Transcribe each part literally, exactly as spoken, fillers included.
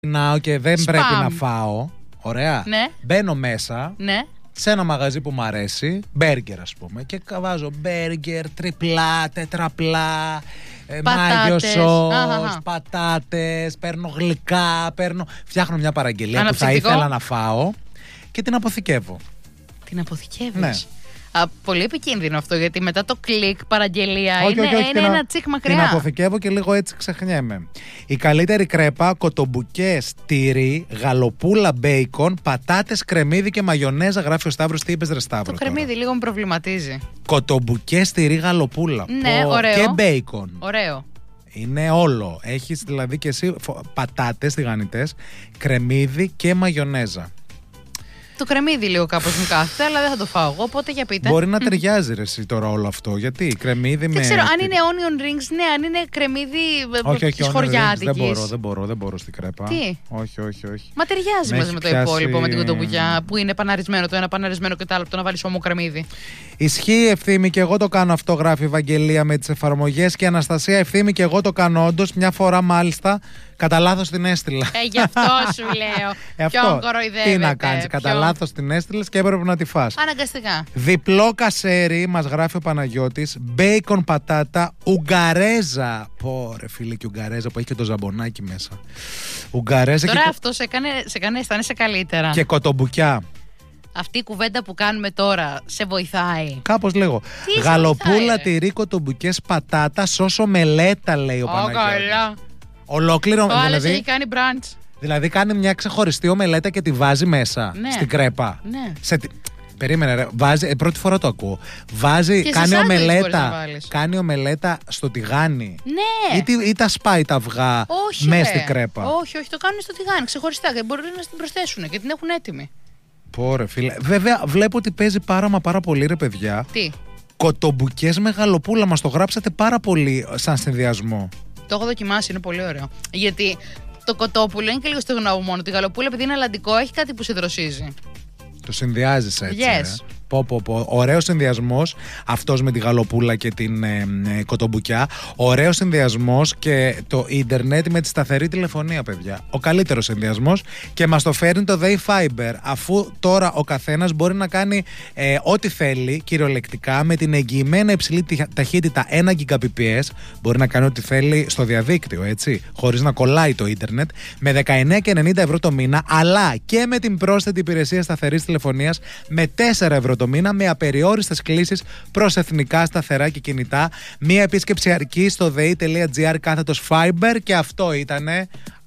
Να, και δεν Spam. πρέπει να φάω. Ωραία. Ναι. Μπαίνω μέσα. Ναι. Σε ένα μαγαζί που μου αρέσει, μπέργκερ ας πούμε, και βάζω μπέργκερ, τριπλά, τετραπλά, μάγιο σος, πατάτες, παίρνω γλυκά, παίρνω... φτιάχνω μια παραγγελία που θα ήθελα να φάω και την αποθηκεύω. Την αποθηκεύεις? Ναι. Α, πολύ επικίνδυνο αυτό, γιατί μετά το κλικ παραγγελία όχι, είναι, όχι, όχι, είναι την, ένα τσικ μακριά. Την αποθηκεύω και λίγο έτσι ξεχνιέμαι. Η καλύτερη κρέπα: κοτομπουκές, τυρί, γαλοπούλα, μπέικον, πατάτες, κρεμμύδι και μαγιονέζα. Γράφει ο Σταύρος. Τι είπες, ρε Σταύρο? Το κρεμμύδι λίγο με προβληματίζει. Κοτομπουκές, τυρί, γαλοπούλα. Ναι, ωραίο. Και μπέικον. Ωραίο. Είναι όλο. Έχεις δηλαδή και εσύ πατάτες τηγανιτές, κρεμμύδι και μαγιονέζα. Το κρεμμύδι λίγο κάπως μου κάθεται, αλλά δεν θα το φάω εγώ, οπότε για πείτε. Μπορεί να ταιριάζει ρε εσύ τώρα όλο αυτό. Γιατί κρεμμύδι με. Δεν ξέρω, αν είναι onion rings, ναι, αν είναι κρεμμύδι της χωριάτικης. Δεν μπορώ, δεν μπορώ, δεν μπορώ στην κρέπα. Τι? Όχι, όχι, όχι. Μα ταιριάζει με μαζί με το πιάσει... υπόλοιπο, με την κοτομπουκιά που είναι παναρισμένο το ένα, παναρισμένο και το άλλο, το να βάλεις όμο κρεμμύδι. Ισχύει, Ευθύμη, και εγώ το κάνω αυτό, γράφει η Ευαγγελία με τις εφαρμογές. Και Αναστασία, Ευθύμη, και εγώ το κάνω όντως. Μια φορά μάλιστα. Κατά λάθος την έστειλα. Ε, γι' αυτό σου λέω. Ε, Ποιον κοροϊδεύετε? Τι να κάνεις, κατά λάθος την έστειλες και έπρεπε να τη φας. Αναγκαστικά. Διπλό κασέρι, μας γράφει ο Παναγιώτης. Μπέικον, πατάτα, ουγγαρέζα. Πω ρε φίλε, και ουγγαρέζα που έχει και το ζαμπονάκι μέσα. Ουγγαρέζα. Τώρα και... αυτό σε έκανε, σε έκανε αισθάνεσαι καλύτερα. Και κοτομπουκιά. Αυτή η κουβέντα που κάνουμε τώρα σε βοηθάει? Κάπως λέγω. Γαλοπούλα, τυρί, κοτομπουκές, πατάτα, σώσο μελέτα, λέει ο oh, Παναγιώτης. Καλά. Ολόκληρο. Ο άλλος δηλαδή, έχει κάνει brunch. Δηλαδή κάνει μια ξεχωριστή ομελέτα και τη βάζει μέσα. Ναι. Στην κρέπα. Ναι. Σε... Περίμενε ρε. Βάζει, ε, πρώτη φορά το ακούω. Βάζει, και κάνει ομελέτα. Κάνει ομελέτα στο τηγάνι. Ναι. Ή, ή τα σπάει τα αυγά μέσα στην κρέπα. Όχι, όχι, το κάνουν στο τηγάνι ξεχωριστά και μπορεί να την προσθέσουν και την έχουν έτοιμη. Πω ρε φίλε. Βέβαια βλέπω ότι παίζει πάρα μα πάρα πολύ ρε παιδιά. Τι? Κοτομπουκές με γαλοπούλα. Μας το γράψατε πάρα πολύ σαν συνδυασμό. Το έχω δοκιμάσει, είναι πολύ ωραίο. Γιατί το κοτόπουλο είναι και λίγο στεγνό μόνο. Τη γαλοπούλα, επειδή είναι αλλαντικό, έχει κάτι που σε δροσίζει. Το συνδυάζεις έτσι. Yes. Ε. Πω, πω, πω. Ωραίος συνδυασμός αυτός με τη γαλοπούλα και την ε, ε, κοτομπουκιά. Ωραίος συνδυασμός και το ίντερνετ με τη σταθερή τηλεφωνία, παιδιά. Ο καλύτερος συνδυασμός, και μας το φέρνει το Day Fiber. Αφού τώρα ο καθένας μπορεί να κάνει ε, ό,τι θέλει κυριολεκτικά με την εγγυημένα υψηλή ταχύτητα ένα Gbps. Μπορεί να κάνει ό,τι θέλει στο διαδίκτυο, έτσι, χωρίς να κολλάει το ίντερνετ, με δεκαεννέα και ενενήντα ευρώ το μήνα, αλλά και με την πρόσθετη υπηρεσία σταθερής τηλεφωνίας με τέσσερα ευρώ το μήνα, με απεριόριστες κλήσεις προς εθνικά σταθερά και κινητά. Μία επίσκεψη αρκεί στο dei.gr κάθετος Fiber, και αυτό ήτανε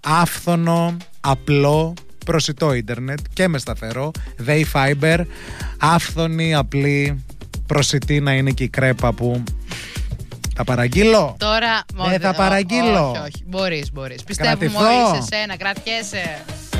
άφθονο, απλό, προσιτό ίντερνετ και με σταθερό. Day Fiber, άφθονη, απλή, προσιτή να είναι και η κρέπα που... Θα παραγγείλω. Τώρα... Δεν θα παραγγείλω. Όχι, όχι, μπορείς, μπορείς. Πιστεύουμε όλοι σε σένα, κρατιέσαι.